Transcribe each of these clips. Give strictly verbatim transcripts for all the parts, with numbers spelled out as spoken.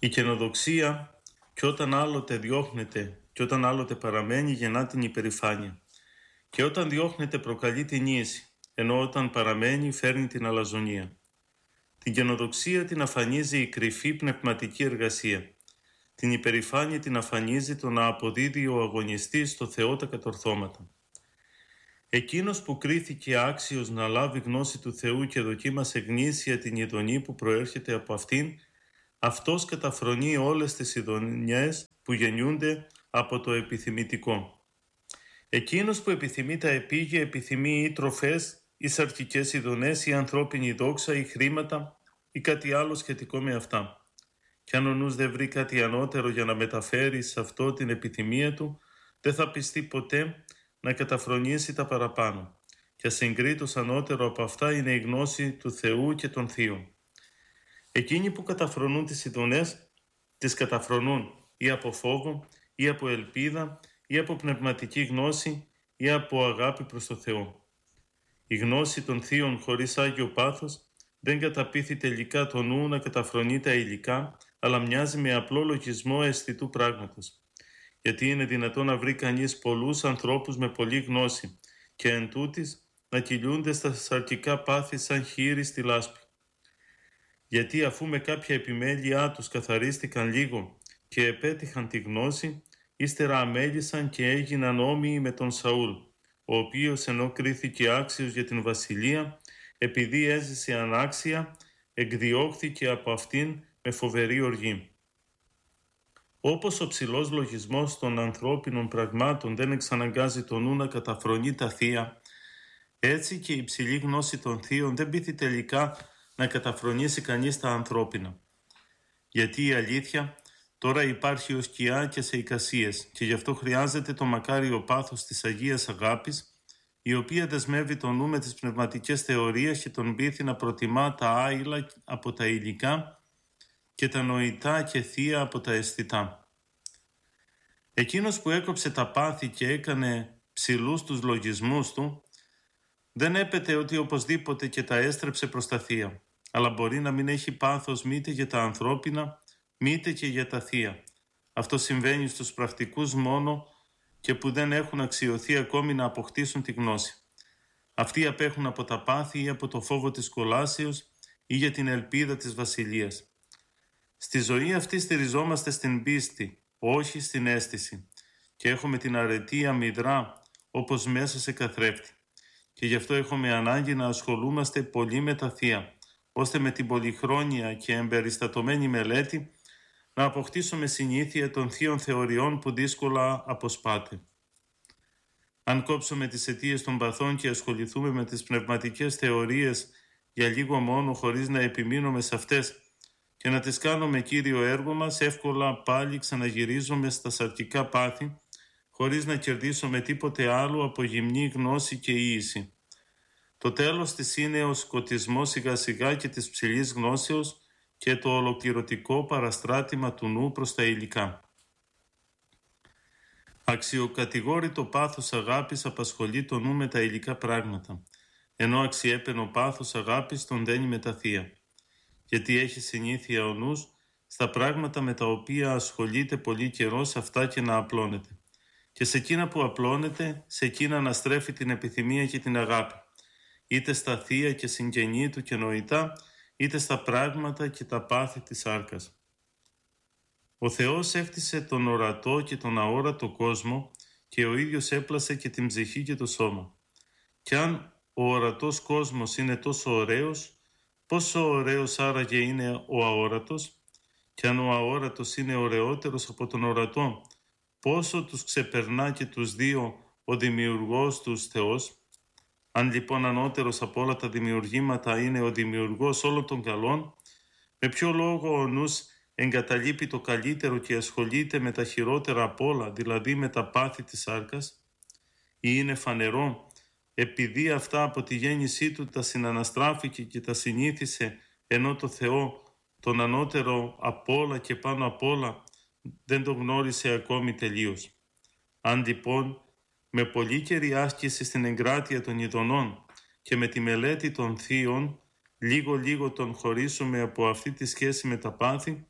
Η καινοδοξία κι όταν άλλοτε διώχνεται και όταν άλλοτε παραμένει γεννά την υπερηφάνεια. Και όταν διώχνεται προκαλεί την ίεση, ενώ όταν παραμένει φέρνει την αλαζονία. Την καινοδοξία την αφανίζει η κρυφή πνευματική εργασία. Την υπερηφάνεια την αφανίζει το να αποδίδει ο αγωνιστής στο Θεό τα κατορθώματα. Εκείνος που κρίθηκε άξιος να λάβει γνώση του Θεού και δοκίμασε γνήσια την ειδονή που προέρχεται από αυτήν, αυτός καταφρονεί όλες τις ειδονιές που γεννιούνται από το επιθυμητικό. Εκείνος που επιθυμεί τα επίγεια επιθυμεί ή τροφές, ή σαρκικές ειδονές, ή ανθρώπινη δόξα, ή χρήματα, ή κάτι άλλο σχετικό με αυτά. Κι αν ο νους δεν βρει κάτι ανώτερο για να μεταφέρει σε αυτό την επιθυμία του, δεν θα πιστεί ποτέ να καταφρονήσει τα παραπάνω. Και ασυγκρίτως ανώτερο από αυτά είναι η γνώση του Θεού και των Θείων. Εκείνοι που καταφρονούν τις ειδονές, τις καταφρονούν ή από φόβο, ή από ελπίδα, ή από πνευματική γνώση, ή από αγάπη προς το Θεό. Η γνώση των Θείων χωρίς Άγιο Πάθος δεν καταπείθει τελικά το νου να καταφρονεί τα υλικά, αλλά μοιάζει με απλό λογισμό αισθητού πράγματος. Γιατί είναι δυνατόν να βρει κανείς πολλούς ανθρώπους με πολλή γνώση και εν τούτης να κυλιούνται στα σαρκικά πάθη σαν χείρι στη λάσπη. Γιατί αφού με κάποια επιμέλειά τους καθαρίστηκαν λίγο και επέτυχαν τη γνώση, ύστερα αμέλησαν και έγιναν όμοιοι με τον Σαούλ, ο οποίος ενώ κρίθηκε άξιος για την βασιλεία, επειδή έζησε ανάξια, εκδιώχθηκε από αυτήν με φοβερή οργή. Όπως ο ψηλός λογισμός των ανθρώπινων πραγμάτων δεν εξαναγκάζει το νου να καταφρονεί τα θεία, έτσι και η υψηλή γνώση των θείων δεν πείθει τελικά να καταφρονήσει κανείς τα ανθρώπινα. Γιατί η αλήθεια τώρα υπάρχει ως σκιά και σε εικασίες και γι' αυτό χρειάζεται το μακάριο πάθος της Αγίας Αγάπης, η οποία δεσμεύει το νου με τις πνευματικές θεωρίες και τον πείθει να προτιμά τα άειλα από τα υλικά και τα νοητά και θεία από τα αισθητά. Εκείνος που έκοψε τα πάθη και έκανε ψηλούς τους λογισμούς του, δεν έπεται ότι οπωσδήποτε και τα έστρεψε προς τα θεία, αλλά μπορεί να μην έχει πάθος μήτε για τα ανθρώπινα, μήτε και για τα θεία. Αυτό συμβαίνει στους πρακτικούς μόνο και που δεν έχουν αξιωθεί ακόμη να αποκτήσουν τη γνώση. Αυτοί απέχουν από τα πάθη ή από το φόβο της κολάσεως ή για την ελπίδα της βασιλείας. Στη ζωή αυτή στηριζόμαστε στην πίστη, όχι στην αίσθηση, και έχουμε την αρετή αμυδρά όπως μέσα σε καθρέφτη. Και γι' αυτό έχουμε ανάγκη να ασχολούμαστε πολύ με τα θεία, ώστε με την πολυχρόνια και εμπεριστατωμένη μελέτη να αποκτήσουμε συνήθεια των θείων θεωριών που δύσκολα αποσπάται. Αν κόψουμε τις αιτίες των παθών και ασχοληθούμε με τις πνευματικές θεωρίες για λίγο μόνο χωρίς να επιμείνουμε σε αυτές και να τις κάνουμε κύριο έργο μας, εύκολα πάλι ξαναγυρίζουμε στα σαρκικά πάθη χωρίς να κερδίσουμε τίποτε άλλο από γυμνή γνώση και ίηση. Το τέλος της είναι ο σκοτισμός σιγά σιγά και της ψηλής γνώσεως και το ολοκληρωτικό παραστράτημα του νου προς τα υλικά. Αξιοκατηγόρητο πάθος αγάπης απασχολεί το νου με τα υλικά πράγματα, ενώ αξιέπαινο πάθος αγάπης τον δένει με τα θεία. Γιατί έχει συνήθεια ο νους στα πράγματα με τα οποία ασχολείται πολύ καιρό σε αυτά και να απλώνεται. Και σε εκείνα που απλώνεται, σε εκείνα να στρέφει την επιθυμία και την αγάπη, είτε στα θεία και συγγενή του και νοητά, είτε στα πράγματα και τα πάθη της σάρκας. Ο Θεός έφτισε τον ορατό και τον αόρατο κόσμο και ο ίδιος έπλασε και την ψυχή και το σώμα. Κι αν ο ορατός κόσμος είναι τόσο ωραίος, πόσο ωραίος άραγε είναι ο αόρατος, κι αν ο αόρατος είναι ωραιότερος από τον ορατό, πόσο τους ξεπερνά και τους δύο ο δημιουργός τους Θεός. Αν λοιπόν ανώτερος από όλα τα δημιουργήματα είναι ο δημιουργός όλων των καλών, με ποιο λόγο ο νους εγκαταλείπει το καλύτερο και ασχολείται με τα χειρότερα απ' όλα, δηλαδή με τα πάθη της σάρκας? Ή είναι φανερό, επειδή αυτά από τη γέννησή του τα συναναστράφηκε και τα συνήθισε, ενώ το Θεό, τον ανώτερο απ' όλα και πάνω απ' όλα, δεν το γνώρισε ακόμη τελείως. Αν λοιπόν με πολύ καιρή άσκηση στην εγκράτεια των ειδονών και με τη μελέτη των θείων λίγο λίγο τον χωρίσουμε από αυτή τη σχέση με τα πάθη,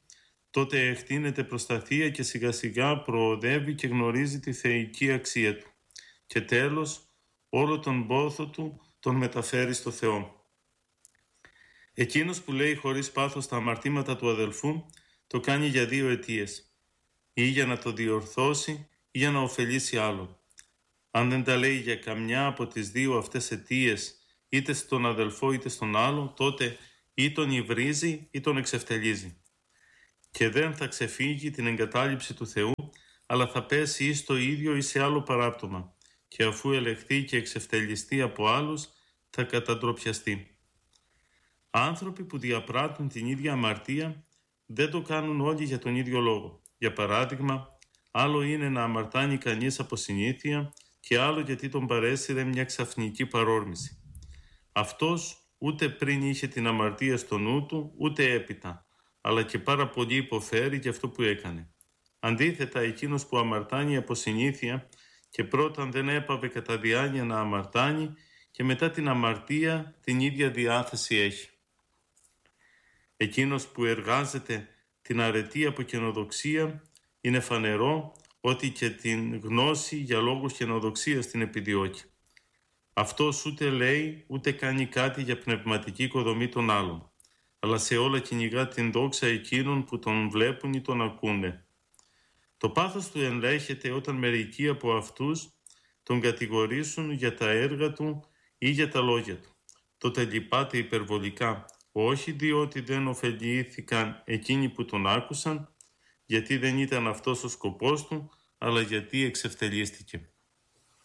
τότε εκτείνεται προς τα θεία και σιγά σιγά προοδεύει και γνωρίζει τη θεϊκή αξία του. Και τέλος, όλο τον πόθο του τον μεταφέρει στο Θεό. Εκείνος που λέει χωρίς πάθος τα αμαρτήματα του αδελφού, το κάνει για δύο αιτίες. Ή για να το διορθώσει ή για να ωφελήσει άλλον. Αν δεν τα λέει για καμιά από τις δύο αυτές αιτίες, είτε στον αδελφό είτε στον άλλο, τότε ή τον υβρίζει ή τον εξευτελίζει. Και δεν θα ξεφύγει την εγκατάλειψη του Θεού, αλλά θα πέσει ή στο ίδιο ή σε άλλο παράπτωμα, και αφού ελεχθεί και εξευτελιστεί από άλλους, θα καταντροπιαστεί. Άνθρωποι που διαπράττουν την ίδια αμαρτία δεν το κάνουν όλοι για τον ίδιο λόγο. Για παράδειγμα, άλλο είναι να αμαρτάνει κανείς από συνήθεια και άλλο γιατί τον παρέσυρε μια ξαφνική παρόρμηση. Αυτός ούτε πριν είχε την αμαρτία στο νου του, ούτε έπειτα, αλλά και πάρα πολύ υποφέρει για αυτό που έκανε. Αντίθετα, εκείνος που αμαρτάνει από συνήθεια και πρώτα δεν έπαβε κατά διάνοια να αμαρτάνει και μετά την αμαρτία την ίδια διάθεση έχει. Εκείνος που εργάζεται την αρετή από καινοδοξία είναι φανερό ότι και την γνώση για λόγους καινοδοξίας την επιδιώκει. Αυτός ούτε λέει ούτε κάνει κάτι για πνευματική οικοδομή των άλλων, αλλά σε όλα κυνηγά την δόξα εκείνων που τον βλέπουν ή τον ακούνε. Το πάθος του ενλέχεται όταν μερικοί από αυτούς τον κατηγορήσουν για τα έργα του ή για τα λόγια του. Τότε λυπάται υπερβολικά, όχι διότι δεν ωφελήθηκαν εκείνοι που τον άκουσαν, γιατί δεν ήταν αυτός ο σκοπός του, αλλά γιατί εξευτελίστηκε.